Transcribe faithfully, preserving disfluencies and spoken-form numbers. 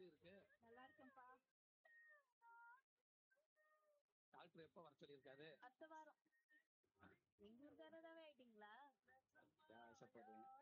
எப்படி இருக்கு? நல்லா இருக்கேன்ப்பா. டாக்டர் எப்ப வர சொல்லியிருக்காரு? அடுத்த வாரம். எங்க ஊர்க்காரராவே ஆயிட்டீங்களா? ஏன் ஆசைப்படுறீங்க?